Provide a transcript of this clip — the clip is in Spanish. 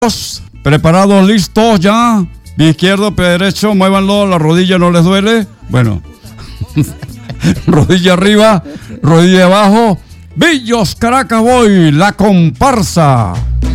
Preparados, listos ya. Pie izquierdo, pie derecho, muévanlo, la rodilla no les duele. Bueno, rodilla arriba, rodilla abajo. Billos Caracas Boy, la comparsa.